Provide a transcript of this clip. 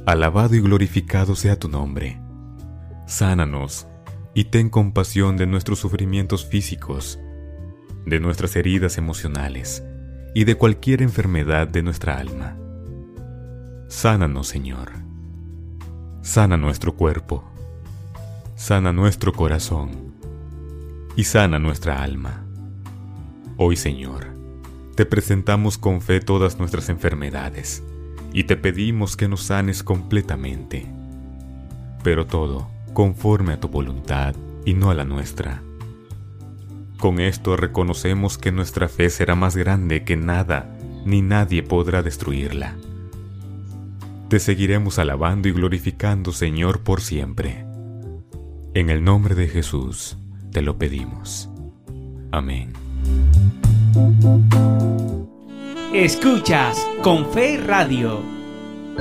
Alabado y glorificado sea tu nombre. Sánanos y ten compasión de nuestros sufrimientos físicos, de nuestras heridas emocionales y de cualquier enfermedad de nuestra alma. Sánanos, Señor. Sana nuestro cuerpo, sana nuestro corazón y sana nuestra alma. Hoy, Señor, te presentamos con fe todas nuestras enfermedades y te pedimos que nos sanes completamente, pero todo conforme a tu voluntad y no a la nuestra. Con esto reconocemos que nuestra fe será más grande que nada ni nadie podrá destruirla. Te seguiremos alabando y glorificando, Señor, por siempre. En el nombre de Jesús te lo pedimos. Amén. Escuchas Con Fe Radio.